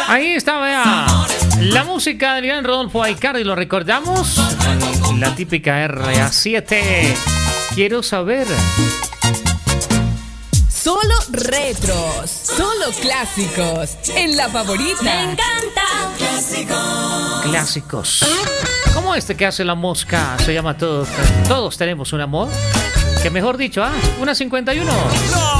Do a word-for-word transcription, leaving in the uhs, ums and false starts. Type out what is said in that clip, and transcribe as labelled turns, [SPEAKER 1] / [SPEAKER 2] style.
[SPEAKER 1] Ahí está, vea. La música de Adrián Rodolfo Aicardi, lo recordamos. La típica R A siete. Quiero saber.
[SPEAKER 2] Solo retros, solo clásicos. En La Favorita.
[SPEAKER 3] Me encanta. Clásicos.
[SPEAKER 1] Clásicos. Como este que hace la mosca. Se llama Todos. Todos tenemos un amor. Que mejor dicho, ¿ah? Una cincuenta y uno.